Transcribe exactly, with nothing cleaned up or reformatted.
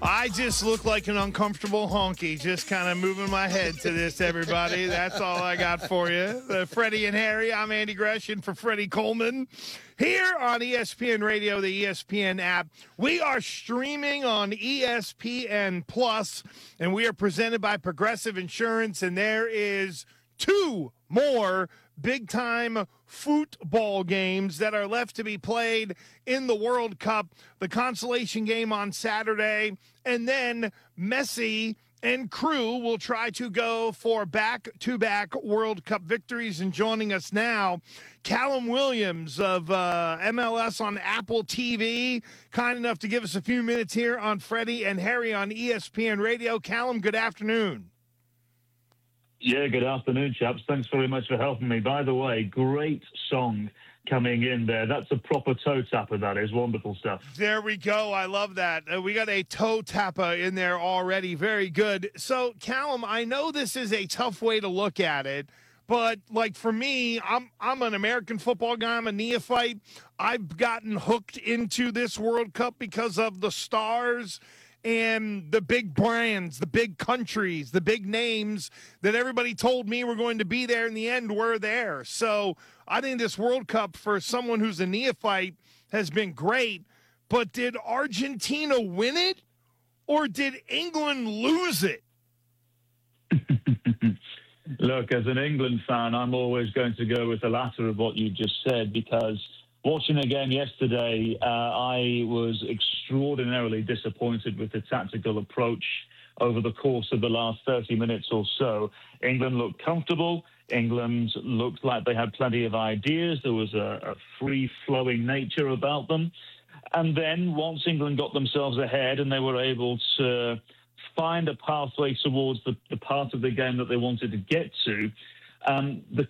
I just look like an uncomfortable honky, just kind of moving my head to this, everybody. That's all I got for you. The Freddie and Harry, I'm Andy Gresham for Freddie Coleman. Here on E S P N Radio, the E S P N app. We are streaming on E S P N Plus, and we are presented by Progressive Insurance, and there is two more big-time football games that are left to be played in the World Cup. The consolation game on Saturday, and then Messi and crew will try to go for back-to-back World Cup victories. And joining us now, Callum Williams of uh, M L S on Apple T V, kind enough to give us a few minutes here on Freddie and Harry on E S P N Radio. Callum, good afternoon. Yeah, good afternoon, chaps. Thanks very much for helping me. By the way, great song coming in there. That's a proper toe tapper, that is. Wonderful stuff. There we go. I love that. Uh, we got a toe tapper in there already. Very good. So, Callum, I know this is a tough way to look at it, but like for me, I'm I'm an American football guy. I'm a neophyte. I've gotten hooked into this World Cup because of the stars and the big brands, the big countries, the big names that everybody told me were going to be there in the end were there. So I think this World Cup for someone who's a neophyte has been great. But did Argentina win it or did England lose it? Look, as an England fan, I'm always going to go with the latter of what you just said, because watching the game yesterday, uh, I was extraordinarily disappointed with the tactical approach over the course of the last thirty minutes or so. England looked comfortable. England looked like they had plenty of ideas. There was a, a free-flowing nature about them. And then once England got themselves ahead and they were able to find a pathway towards the, the part of the game that they wanted to get to, Um, the